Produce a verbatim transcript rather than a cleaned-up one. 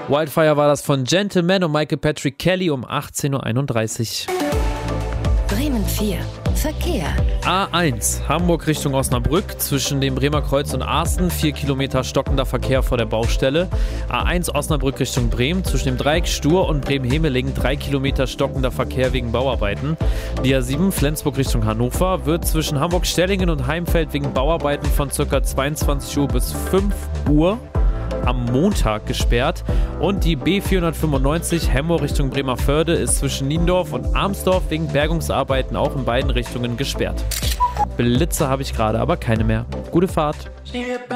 Wildfire war das von Gentleman und Michael Patrick Kelly um achtzehn Uhr einunddreißig. Bremen vier. Verkehr. A eins, Hamburg Richtung Osnabrück, zwischen dem Bremer Kreuz und Asten, vier Kilometer stockender Verkehr vor der Baustelle. A eins Osnabrück Richtung Bremen, zwischen dem Dreieck Stur und Bremen-Hemelingen, drei Kilometer stockender Verkehr wegen Bauarbeiten. Die A sieben, Flensburg Richtung Hannover, wird zwischen Hamburg-Stellingen und Heimfeld wegen Bauarbeiten von ca. zweiundzwanzig Uhr bis fünf Uhr am Montag gesperrt. Und die B vierhundertfünfundneunzig Hemmo Richtung Bremervörde ist zwischen Niendorf und Armsdorf wegen Bergungsarbeiten auch in beiden Richtungen gesperrt. Blitze habe ich gerade, aber keine mehr. Gute Fahrt.